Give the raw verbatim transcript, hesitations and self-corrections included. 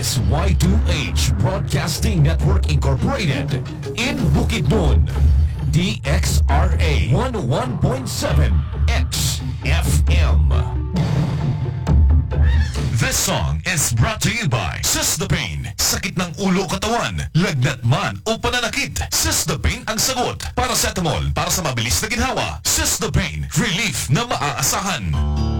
is Y two H Broadcasting Network Incorporated in Bukidnon. D X R A one oh one point seven X F M. This song is brought to you by Sysdapane. Sakit ng ulo katawan, lagnat man o pananakit, Sysdapane ang sagot. Paracetamol para sa mabilis na ginhawa. Sysdapane, relief na maaasahan.